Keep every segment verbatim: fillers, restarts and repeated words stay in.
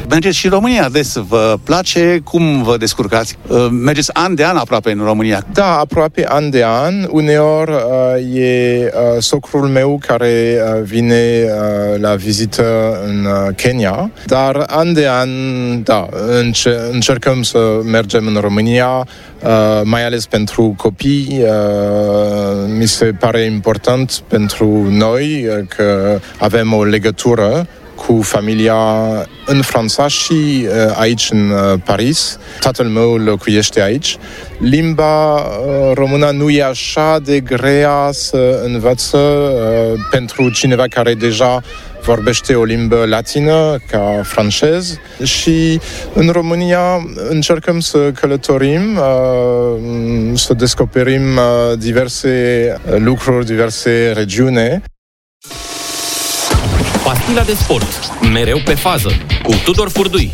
Mergeți și în România des, vă place? Cum vă descurcați? Mergeți an de an aproape în România. Da, aproape an de an. Uneori uh, e uh, socrul meu care uh, vine uh, la vizită în uh, Kenya, dar an de an, da, înce- încercăm să mergem în România, uh, mai ales pentru copii. Uh, mi se pare important pentru noi uh, că avem o legătură cu familia în Franța și uh, aici în uh, Paris. Tatăl meu locuiește aici. Limba uh, română nu e așa de grea să învață uh, pentru cineva care deja vorbește o limbă latină ca francez și în România încercăm să călătorim, uh, să descoperim uh, diverse lucruri, diverse regiuni. Pastila de sport, mereu pe fază, cu Tudor Furdui.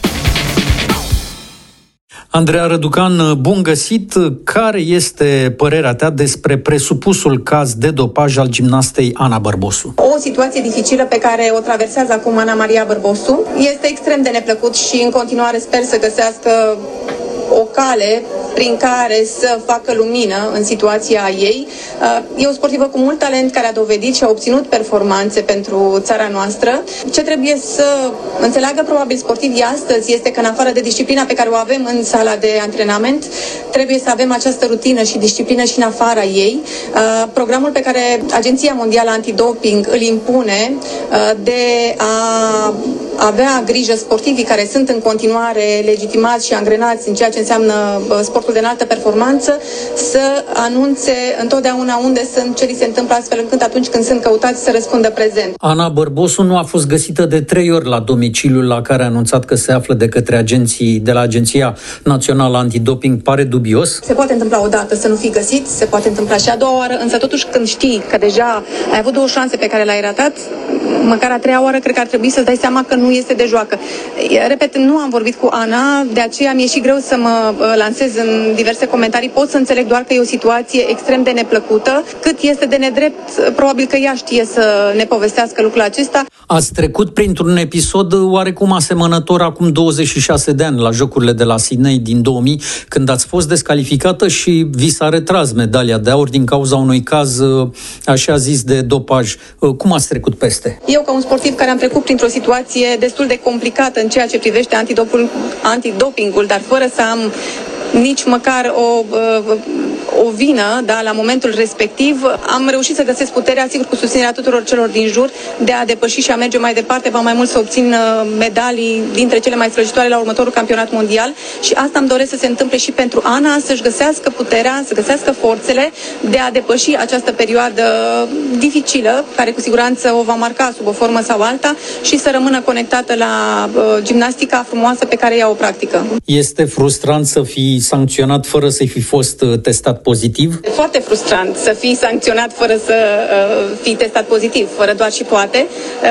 Andreea Răducan, bun găsit! Care este părerea ta despre presupusul caz de dopaj al gimnastei Ana Bărbosu? O situație dificilă pe care o traversează acum Ana Maria Bărbosu. Este extrem de neplăcut și în continuare sper să găsească o cale prin care să facă lumină în situația ei. E o sportivă cu mult talent care a dovedit și a obținut performanțe pentru țara noastră. Ce trebuie să înțeleagă probabil sportivii astăzi este că în afară de disciplina pe care o avem în sala de antrenament, trebuie să avem această rutină și disciplină și în afara ei. Programul pe care Agenția Mondială Antidoping îl impune de a avea grijă sportivii care sunt în continuare legitimați și angrenați în ceea ce înseamnă sportul de înaltă performanță, să anunțe întotdeauna unde sunt, ce li se întâmplă, astfel încât atunci când sunt căutați să răspundă prezent. Ana Bărbosu nu a fost găsită de trei ori la domiciliul la care a anunțat că se află de către agenții de la Agenția Națională Antidoping. Pare dubios? Se poate întâmpla o dată să nu fii găsit, se poate întâmpla și a doua oară, însă totuși când știi că deja ai avut două șanse pe care le-ai ratat, măcar a treia oară cred că ar trebui să-ți dai seama că nu este de joacă. Repet, nu am vorbit cu Ana, de aceea mi-e și greu să mă lansez în diverse comentarii. Pot să înțeleg doar că e o situație extrem de neplăcută. Cât este de nedrept, probabil că ea știe să ne povestească lucrul acesta. Ați trecut printr-un episod oarecum asemănător acum douăzeci și șase de ani la Jocurile de la Sydney din două mii, când ați fost descalificată și vi s-a retras medalia de aur din cauza unui caz așa zis de dopaj. Cum ați trecut peste? Eu, ca un sportiv care am trecut printr-o situație destul de complicată în ceea ce privește antidopul, antidopingul, dar fără să am nici măcar o, o vină, da, la momentul respectiv, am reușit să găsesc puterea, sigur, cu susținerea tuturor celor din jur, de a depăși și a merge mai departe, va mai mult să obțin medalii dintre cele mai strălucitoare la următorul campionat mondial și asta îmi doresc să se întâmple și pentru Ana, să-și găsească puterea, să găsească forțele de a depăși această perioadă dificilă, care cu siguranță o va marca sub o formă sau alta și să rămână conectată la uh, gimnastica frumoasă pe care ea o practică. Este frustrant să fii sancționat fără să fi fost testat pozitiv? E foarte frustrant să fii sancționat fără să uh, fii testat pozitiv, fără doar și poate.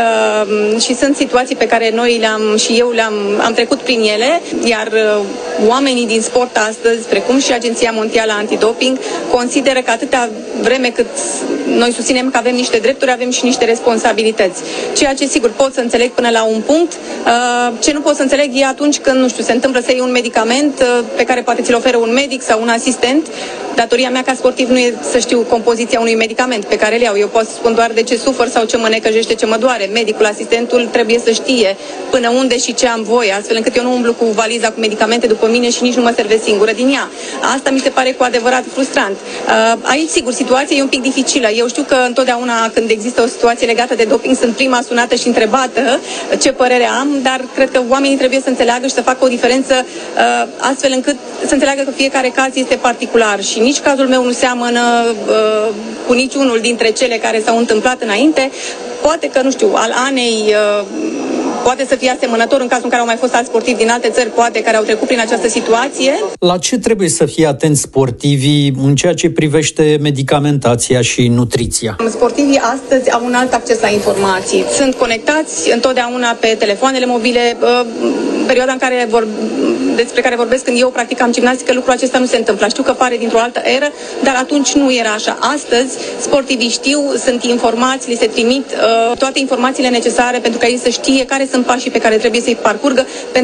Uh, și sunt situații pe care noi le-am și eu le-am am trecut prin ele, iar uh, oamenii din sport astăzi, precum și Agenția Mondială Antidoping, consideră că atâta vreme cât noi susținem că avem niște drepturi, avem și niște responsabilități. Ceea ce sigur pot să înțeleg până la un punct. Uh, ce nu pot să înțeleg e atunci când, nu știu, se întâmplă să iei un medicament uh, pe care poate ți-l oferă un medic sau un asistent. Datoria mea ca sportiv nu e să știu compoziția unui medicament pe care îl iau. Eu pot să spun doar de ce sufăr sau ce mă necăjește, ce mă doare. Medicul, asistentul trebuie să știe până unde și ce am voie, astfel încât eu nu umblu cu valiza cu medicamente după mine și nici nu mă servesc singură din ea. Asta mi se pare cu adevărat frustrant. Aici, sigur, situația e un pic dificilă. Eu știu că întotdeauna când există o situație legată de doping sunt prima sunată și întrebată ce părere am, dar cred că oamenii trebuie să înțeleagă și să facă o diferență astfel încât să înțeleagă că fiecare caz este particular și nici cazul meu nu seamănă uh, cu niciunul dintre cele care s-au întâmplat înainte. Poate că, nu știu, al Anei uh, poate să fie asemănător în cazul în care au mai fost alți sportivi din alte țări, poate, care au trecut prin această situație. La ce trebuie să fie atenți sportivii în ceea ce privește medicamentația și nutriția? Sportivii astăzi au un alt acces la informații. Sunt conectați întotdeauna pe telefoanele mobile. Perioada în care vor, despre care vorbesc când eu practicam gimnastică, lucrul acesta nu se întâmplă. Știu că pare dintr-o altă eră, dar atunci nu era așa. Astăzi, sportivii știu, sunt informați, li se trimit uh, toate informațiile necesare pentru ca ei să știe care sunt pașii pe care trebuie să-i parcurgă.